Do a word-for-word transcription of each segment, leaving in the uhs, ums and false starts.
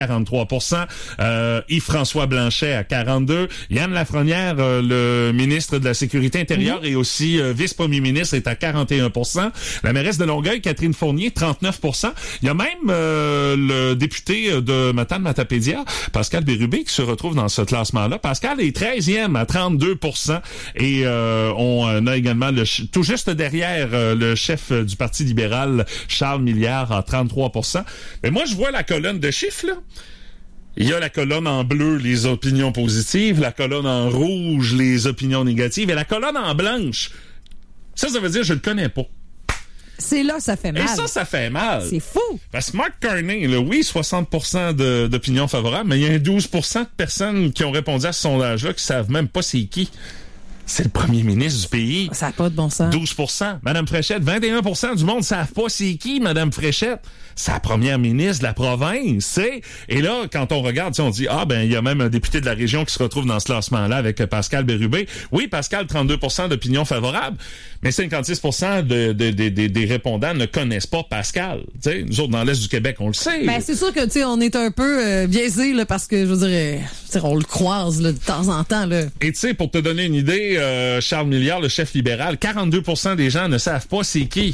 quarante-trois pour cent. Euh, Yves-François Blanchet à quarante-deux. Yann Lafrenière, euh, le ministre de la Sécurité intérieure mm-hmm. et aussi euh, vice-premier ministre, est à quarante et un pour cent. La mairesse de Longueuil, Catherine Fournier, trente-neuf pour cent. Il y a même euh, le député de Matane-Matapédia, Pascal Bérubé, qui se retrouve dans ce classement-là. Pascal est treizième à trente-deux pour cent. Et euh, on a également le tout juste derrière euh, le chef du Parti libéral, Charles Milliard, à trente-trois pour cent. Mais moi, je vois la colonne de chiffres, là. Il y a la colonne en bleu, les opinions positives, la colonne en rouge, les opinions négatives, et la colonne en blanche. Ça, ça veut dire que je le connais pas. C'est là, ça fait mal. Et ça, ça fait mal. C'est fou. Parce que Mark Carney, là, oui, soixante pour cent de, d'opinions favorables, mais il y a un douze pour cent de personnes qui ont répondu à ce sondage-là qui savent même pas c'est qui. C'est le premier ministre du pays. Ça n'a pas de bon sens. douze pour cent. Madame Fréchette, vingt et un pour cent du monde ne savent pas c'est qui, Madame Fréchette. C'est la première ministre de la province, c'est. Et là, quand on regarde, on dit, ah, ben, il y a même un député de la région qui se retrouve dans ce classement-là avec Pascal Bérubé. Oui, Pascal, trente-deux pour cent d'opinion favorable, mais cinquante-six pour cent de, de, de, de, des répondants ne connaissent pas Pascal. T'sais, nous autres, dans l'Est du Québec, on le sait. Ben, c'est sûr que, tu sais, on est un peu euh, biaisé, là, parce que, je veux dire, on le croise, là, de temps en temps, là. Et tu sais, pour te donner une idée, euh, Charles Milliard, le chef libéral, quarante-deux pour cent des gens ne savent pas c'est qui.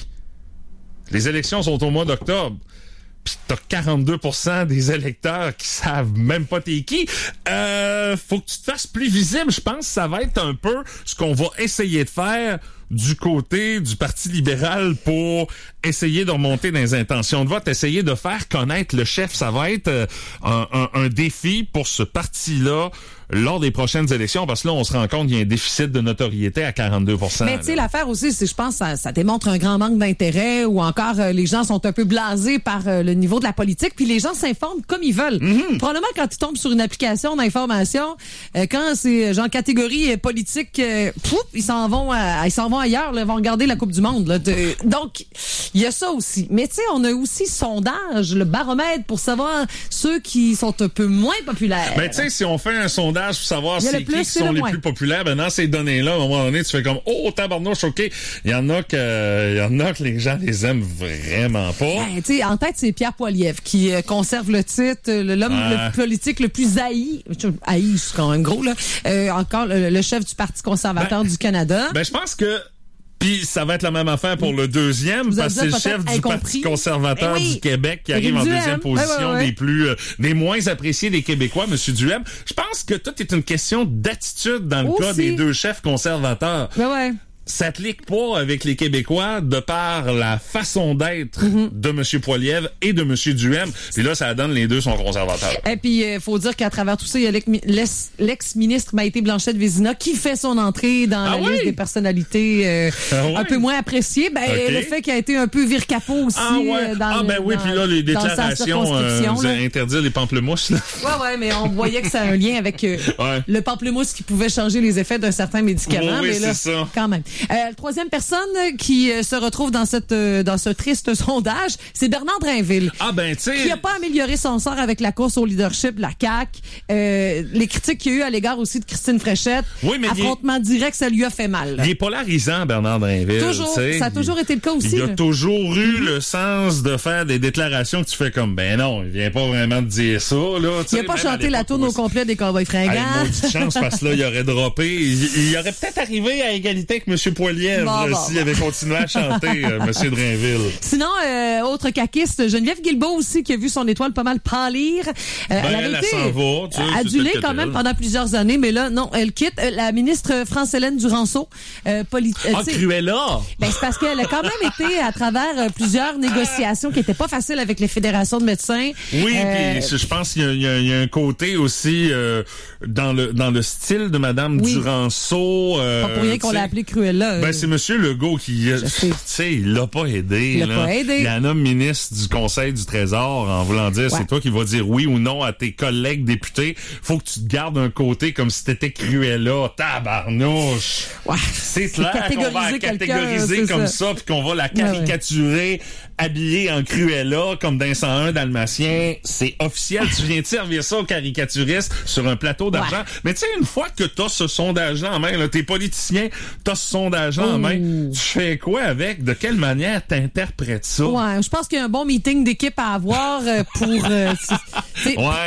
Les élections sont au mois d'octobre. Pis t'as quarante-deux pour cent des électeurs qui savent même pas t'es qui. Euh, faut que tu te fasses plus visible. Je pense que ça va être un peu ce qu'on va essayer de faire du côté du Parti libéral pour essayer de remonter dans les intentions de vote, essayer de faire connaître le chef. Ça va être euh, un, un, un défi pour ce parti-là lors des prochaines élections, parce que là, on se rend compte qu'il y a un déficit de notoriété à quarante-deux pour cent. Mais tu sais, l'affaire aussi, c'est, je pense, ça, ça démontre un grand manque d'intérêt, ou encore euh, les gens sont un peu blasés par euh, le niveau de la politique, puis les gens s'informent comme ils veulent. Mm-hmm. Probablement quand ils tombent sur une application d'information, euh, quand c'est genre catégorie euh, politique, euh, pouf, ils s'en vont, à, ils s'en vont ailleurs, là, ils vont regarder la Coupe du Monde. Là, de, donc, il y a ça aussi. Mais tu sais, on a aussi sondage, le baromètre pour savoir ceux qui sont un peu moins populaires. Ben tu sais, si on fait un sondage pour savoir c'est plus, qui qui sont les moins. plus populaires, ben dans ces données-là, à un moment donné, tu fais comme oh tabarnouche, ok, il y en a que il y en a que les gens les aiment vraiment pas. Ben, tu sais, en tête c'est Pierre Poilievre qui euh, conserve le titre, le, l'homme ah. le politique le plus haï, haï c'est quand même gros là, euh, encore le, le chef du Parti conservateur ben, du Canada. Ben je pense que puis ça va être la même affaire pour le deuxième, parce que c'est le chef du Parti conservateur oui. du Québec qui arrive en Duhem. deuxième position ouais, ouais, ouais. des plus euh, des moins appréciés des Québécois, Monsieur Duhem. Je pense que tout est une question d'attitude dans le Aussi. cas des deux chefs conservateurs. Ben ouais. Ça clique pas avec les Québécois de par la façon d'être mm-hmm. de M. Poilievre et de M. Duhem. Puis là, ça donne les deux sont conservateurs. Et puis, il euh, faut dire qu'à travers tout ça, il y a l'ex- l'ex-ministre Maïté Blanchette-Vézina qui fait son entrée dans ah la oui? liste des personnalités euh, ah oui? un peu moins appréciées. Ben, okay. Le fait qu'il a été un peu vire-capot aussi. Ah, ouais. dans ah ben le, oui, dans, puis là, les déclarations, euh, vous allez interdire les pamplemousses. Là. Ouais, ouais, mais on voyait que ça a un lien avec euh, ouais. le pamplemousse qui pouvait changer les effets d'un certain médicament. Oui, mais là, c'est ça. Quand même. Euh, le troisième personne qui euh, se retrouve dans cette euh, dans ce triste sondage, c'est Bernard Drinville. Ah ben tu sais, qui n'a pas amélioré son sort avec la course au leadership de la C A Q. Euh, les critiques qu'il y a eu à l'égard aussi de Christine Fréchette, oui, mais affrontement est... direct, ça lui a fait mal. Là. Il est polarisant, Bernard Drinville. Toujours, ça a toujours il, été le cas aussi. Il a là. toujours eu mm-hmm. le sens de faire des déclarations que tu fais comme ben non, il vient pas vraiment de dire ça là. Il n'a pas chanté la tourne au complet des Cowboys fringants. Ah, une maudite chance parce que là il aurait droppé. Il, il aurait peut-être arrivé à égalité avec M. Poilievre bon, bon, s'il bon. avait continué à chanter, euh, M. Drinville. Sinon, euh, autre caquiste, Geneviève Guilbeault aussi, qui a vu son étoile pas mal pâlir. Euh, ben, elle avait elle été s'en va, tu sais, adulée quand même pendant plusieurs années, mais là, non, elle quitte. Euh, la ministre France-Hélène Duranceau. Euh, poli- euh, ah, Cruella! Ben, c'est parce qu'elle a quand même été à travers euh, plusieurs négociations qui étaient pas faciles avec les fédérations de médecins. Oui, euh, puis je pense qu'il y a, il y a, il y a un côté aussi euh, dans le dans le style de Madame oui. Duranceau. Euh, pas pour rien qu'on l'a appelée Cruella. Euh, ben, c'est Monsieur Legault qui... Tu sais, il l'a pas aidé. Il l'a là. pas aidé. Il y a un homme ministre du Conseil du Trésor en voulant dire, ouais. c'est toi qui vas dire oui ou non à tes collègues députés. Faut que tu te gardes un côté comme si t'étais Cruella. Tabarnouche! Ouais. C'est clair qu'on va la catégoriser comme ça, ça puis qu'on va la caricaturer ouais, ouais. habillé en Cruella, comme dans cent un Dalmatien, c'est officiel. Tu viens de servir ça aux caricaturistes sur un plateau d'argent. Ouais. Mais tu sais, une fois que t'as ce sondage-là en main, là, t'es politicien, t'as ce sondage-là oh. en main, tu fais quoi avec? De quelle manière t'interprètes ça? Ouais, je pense qu'il y a un bon meeting d'équipe à avoir euh, pour... Euh, ouais.